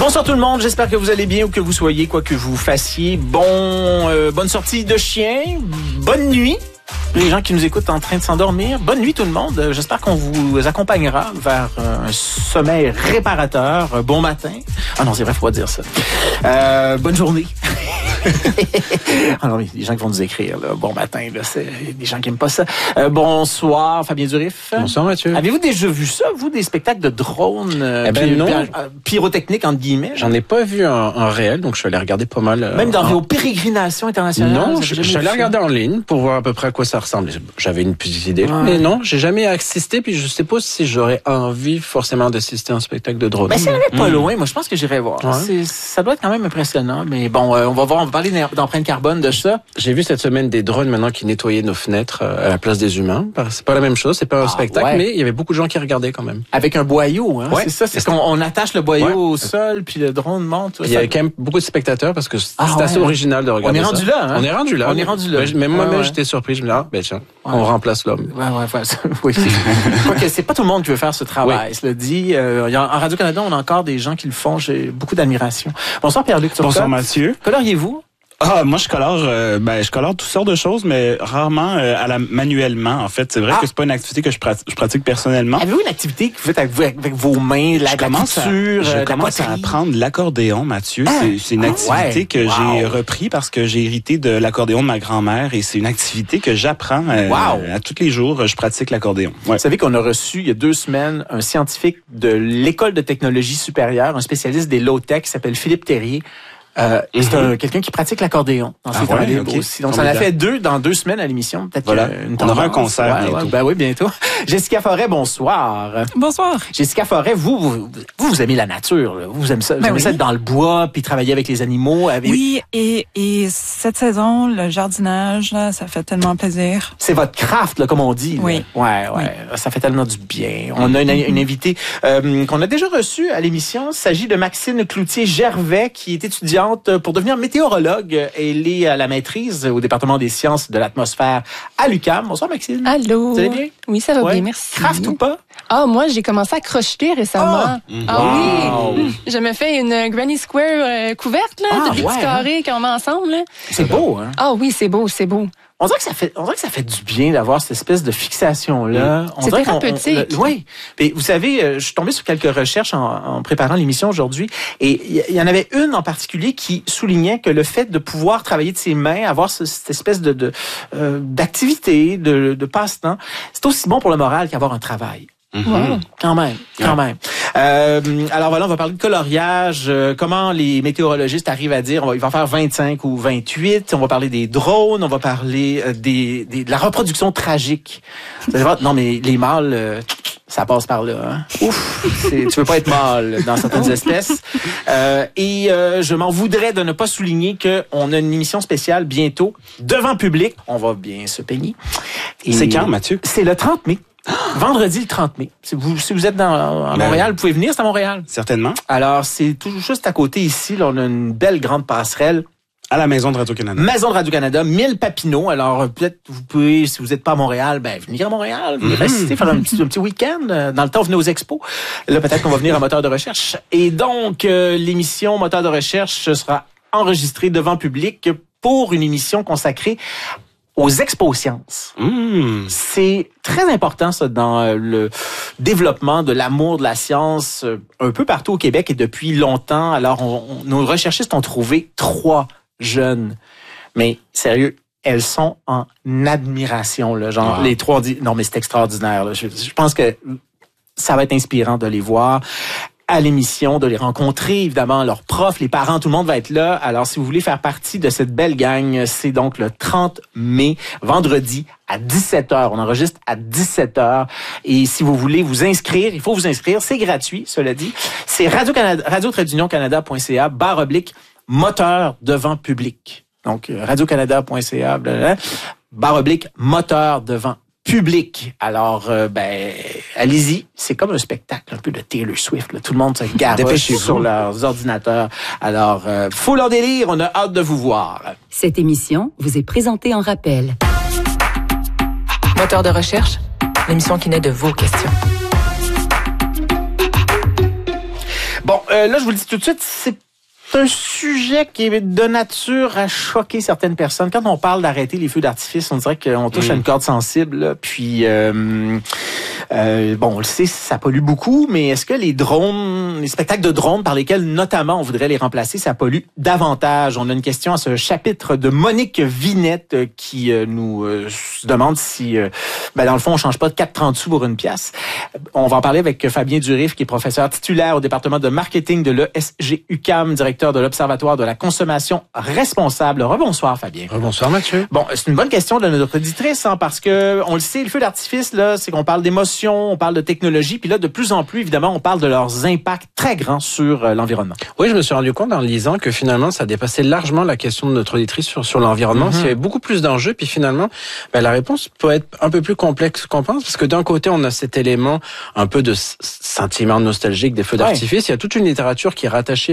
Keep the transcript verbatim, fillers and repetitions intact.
Bonsoir tout le monde, j'espère que vous allez bien où que vous soyez, quoi que vous fassiez. Bon, euh, bonne sortie de chien, bonne nuit. Les gens qui nous écoutent en train de s'endormir, bonne nuit tout le monde. J'espère qu'on vous accompagnera vers un sommeil réparateur. Bon matin. Ah non, c'est vrai, faut pas dire ça. Euh, bonne journée. Ah non, mais les gens qui vont nous écrire, là, bon matin, là, c'est des gens qui aiment pas ça. Euh, bonsoir, Fabien Durif. Bonsoir, Mathieu. Avez-vous déjà vu ça, vous, des spectacles de drones euh, eh ben py- non. py- pyrotechniques, entre guillemets? J'en ai pas vu en, en réel, donc je suis allé regarder pas mal. Euh, Même dans en... vos pérégrinations internationales? Non, je, je suis allé regarder en ligne pour voir à peu près à quoi ça ressemble. J'avais une petite idée, ouais. mais non, j'ai jamais assisté, puis je sais pas si j'aurais envie forcément d'assister à un spectacle de drone. Ben, c'est mmh. pas mmh. loin. Moi, je pense que j'irai voir. Ouais. C'est, ça doit être quand même impressionnant, mais bon, euh, on va voir, on va parler d'empreinte carbone de ça. J'ai vu cette semaine des drones maintenant qui nettoyaient nos fenêtres euh, à la place des humains. C'est pas la même chose, c'est pas un ah, spectacle, ouais. mais il y avait beaucoup de gens qui regardaient quand même. Avec un boyau, hein? Ouais. C'est ça, c'est qu'on on attache le boyau ouais. au sol, puis le drone monte. Il y avait quand même beaucoup de spectateurs parce que c'est ah, assez ouais. original de regarder ça. On est rendu ça. là, hein? On est rendu là. On est rendu là. Mais moi-même, ouais, ouais. j'étais surpris. Je me disais, ah, ben tiens, ouais. on remplace l'homme. Ouais, ouais, ouais. Oui, c'est, c'est pas tout le monde qui veut faire ce travail. Oui. Cela dit, euh, en Radio-Canada, on a encore des gens qui le font. J'ai beaucoup d'admiration. Bonsoir, Pierre-Luc Turcotte. Bonsoir, Mathieu. Coloriez-vous? Ah, moi je colore, euh, ben je colore toutes sortes de choses, mais rarement euh, à la manuellement. En fait, c'est vrai ah. que c'est pas une activité que je pratique, je pratique personnellement. Avez-vous une activité que vous faites avec, avec vos mains, la, je la commence couture, à, je la commence à apprendre l'accordéon, Mathieu. Ah. C'est, c'est une activité ah, ouais. que wow. j'ai repris parce que j'ai hérité de l'accordéon de ma grand-mère et c'est une activité que j'apprends euh, wow. à tous les jours. Je pratique l'accordéon. Ouais. Vous savez qu'on a reçu il y a deux semaines un scientifique de l'école de technologie supérieure, un spécialiste des low-tech qui s'appelle Philippe Terrier. Euh, mm-hmm. C'est un, quelqu'un qui pratique l'accordéon dans ses temps libres aussi. Donc, ça en a fait deux dans deux semaines à l'émission. Peut-être voilà. une On aura un concert ouais, bientôt. Ouais, ben oui, bientôt. Jessica Forêt, bonsoir. Bonsoir. Jessica Forêt, vous, vous, vous, vous aimez la nature. Là. Vous aimez ça, vous ben aimez oui. ça être dans le bois puis travailler avec les animaux. Avec... Oui, et, et cette saison, le jardinage, là, ça fait tellement plaisir. C'est votre craft, là, comme on dit. Là. Oui. Ouais, ouais. Oui. Ça fait tellement du bien. On a une, une invitée euh, qu'on a déjà reçue à l'émission. Il s'agit de Maxine Cloutier-Gervais, qui est étudiante pour devenir météorologue. Elle est à la maîtrise au département des sciences de l'atmosphère à l'U Q A M. Bonsoir, Maxine. Allô. Vous allez bien? Oui, ça va ouais. bien, merci. Craft ou pas? Ah, oh, moi, j'ai commencé à crocheter récemment. Oh! Ah wow. oui! Je me fais une Granny Square euh, couverte, là, ah, de petits ouais, carrés qu'on met ensemble. Là. C'est beau, hein? Ah oui, c'est beau, c'est beau. On dirait que ça fait, on dirait que ça fait du bien d'avoir cette espèce de fixation-là. Mmh. C'est thérapeutique. Oui. Mais vous savez, je suis tombé sur quelques recherches en, en préparant l'émission aujourd'hui et il y en avait une en particulier qui soulignait que le fait de pouvoir travailler de ses mains, avoir ce, cette espèce de, de euh, d'activité, de, de passe-temps, c'est aussi bon pour le moral qu'avoir un travail. Mm-hmm. Wow. Quand même, quand ouais. même. Euh, alors voilà, on va parler de coloriage, euh, comment les météorologistes arrivent à dire, on va, il va faire vingt-cinq ou vingt-huit, on va parler des drones, on va parler euh, des, des, de la reproduction tragique. Vous allez voir, non mais les mâles, euh, ça passe par là. Hein? Ouf, c'est, tu veux pas être mâle dans certaines espèces. Euh, et euh, je m'en voudrais de ne pas souligner qu'on a une émission spéciale bientôt, devant public, on va bien se peigner. Et c'est quand, Mathieu? C'est le trente mai. Vendredi le trente mai. Si vous, si vous êtes dans, à Montréal, vous pouvez venir, c'est à Montréal. Certainement. Alors, c'est tout juste à côté ici. Là, on a une belle grande passerelle. À la Maison de Radio-Canada. Maison de Radio-Canada, mille Papineau. Alors, peut-être, vous pouvez, si vous n'êtes pas à Montréal, ben, venir à Montréal, venir mm-hmm. rester, faire un petit, un petit week-end. Dans le temps, venez aux expos. Là, peut-être qu'on va venir à Moteur de recherche. Et donc, euh, l'émission Moteur de recherche sera enregistrée devant public pour une émission consacrée aux expos sciences. Mmh. C'est très important, ça, dans le développement de l'amour de la science un peu partout au Québec et depuis longtemps. Alors, on, on, nos recherchistes ont trouvé trois jeunes. Mais, sérieux, elles sont en admiration, là. Genre, wow. les trois... Non, mais c'est extraordinaire, là. Je, je pense que ça va être inspirant de les voir à l'émission, de les rencontrer, évidemment, leurs profs, les parents, tout le monde va être là. Alors, si vous voulez faire partie de cette belle gang, c'est donc le trente mai, vendredi, à dix-sept heures. On enregistre à dix-sept heures. Et si vous voulez vous inscrire, il faut vous inscrire. C'est gratuit, cela dit. C'est Radio-Canada, radio-canada.ca, barre oblique, moteur devant public. Donc, radio-canada.ca, blablabla, barre oblique, moteur devant public. Alors, euh, ben, allez-y. C'est comme un spectacle, un peu de Taylor Swift. Là. Tout le monde se garoche sur leurs ordinateurs. Alors, euh, faut leur délire. On a hâte de vous voir. Cette émission vous est présentée en rappel. Moteur de recherche, l'émission qui naît de vos questions. Bon, euh, euh, là, je vous le dis tout de suite, c'est C'est un sujet qui est de nature à choquer certaines personnes. Quand on parle d'arrêter les feux d'artifice, on dirait qu'on touche mmh. à une corde sensible. Là. Puis, euh, euh, bon, on le sait, ça pollue beaucoup, mais est-ce que les drones, les spectacles de drones par lesquels notamment on voudrait les remplacer, ça pollue davantage? On a une question à ce chapitre de Monique Vinette euh, qui euh, nous euh, demande si, euh, ben, dans le fond, on change pas de quatre trente sous pour une pièce. On va en parler avec Fabien Durif, qui est professeur titulaire au département de marketing de l'E S G U Q A M, directeur de l'Observatoire de la consommation responsable. Rebonsoir, Fabien. Rebonsoir, Mathieu. Bon, c'est une bonne question de notre auditrice, hein, parce que on le sait, le feu d'artifice, là, c'est qu'on parle d'émotion, on parle de technologie, puis là, de plus en plus, évidemment, on parle de leurs impacts très grands sur euh, l'environnement. Oui, je me suis rendu compte en lisant que finalement, ça dépassait largement la question de notre auditrice sur, sur l'environnement. Mm-hmm. Il y avait beaucoup plus d'enjeux, puis finalement, ben, la réponse peut être un peu plus complexe qu'on pense, parce que d'un côté, on a cet élément un peu de sentiment nostalgique des feux d'artifice. Ouais. Il y a toute une littérature qui est rattachée